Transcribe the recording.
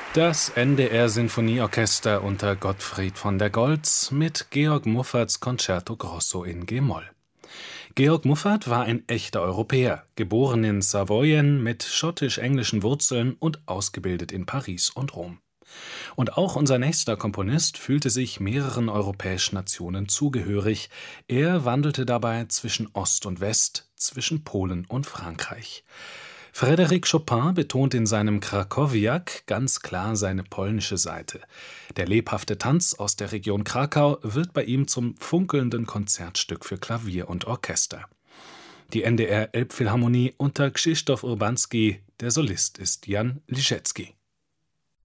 Das NDR-Sinfonieorchester unter Gottfried von der Goltz mit Georg Mufferts Concerto Grosso in G-Moll. Georg Muffert war ein echter Europäer, geboren in Savoyen mit schottisch-englischen Wurzeln und ausgebildet in Paris und Rom. Und auch unser nächster Komponist fühlte sich mehreren europäischen Nationen zugehörig. Er wandelte dabei zwischen Ost und West, zwischen Polen und Frankreich. Frédéric Chopin betont in seinem Krakowiak ganz klar seine polnische Seite. Der lebhafte Tanz aus der Region Krakau wird bei ihm zum funkelnden Konzertstück für Klavier und Orchester. Die NDR Elbphilharmonie unter Krzysztof Urbanski, der Solist ist Jan Liszewski.